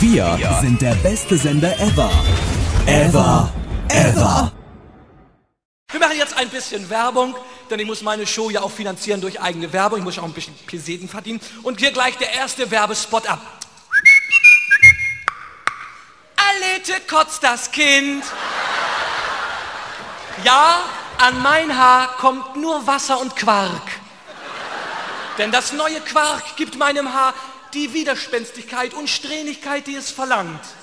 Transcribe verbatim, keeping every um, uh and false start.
Wir sind der beste Sender ever. Ever. Ever. Wir machen jetzt ein bisschen Werbung, denn ich muss meine Show ja auch finanzieren durch eigene Werbung. Ich muss auch ein bisschen Peseten verdienen. Und hier gleich der erste Werbespot ab. Alete kotzt das Kind. Ja, an mein Haar kommt nur Wasser und Quark. Denn das neue Quark gibt meinem Haar die Widerspenstigkeit und Strähnigkeit, die es verlangt.